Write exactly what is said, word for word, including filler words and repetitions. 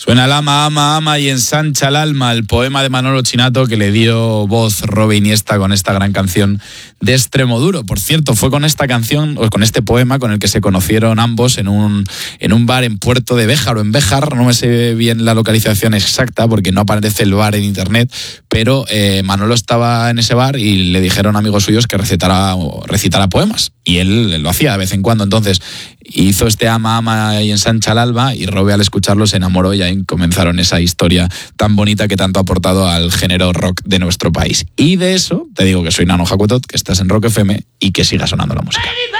Suena el ama, ama, ama y ensancha el alma, el poema de Manolo Chinato que le dio voz Robe Iniesta con esta gran canción de Extremoduro. Por cierto, fue con esta canción, o con este poema, con el que se conocieron ambos en un, en un bar en Puerto de Béjar o en Béjar, no me sé bien la localización exacta porque no aparece el bar en internet, pero eh, Manolo estaba en ese bar y le dijeron amigos suyos que recitara, recitara poemas, y él lo hacía de vez en cuando. Entonces hizo este ama, ama y ensancha el alma, y Robe al escucharlo se enamoró y ahí comenzaron esa historia tan bonita que tanto ha aportado al género rock de nuestro país. Y de eso te digo que soy Nano Jacuetot, que estás en Rock F M y que siga sonando la música.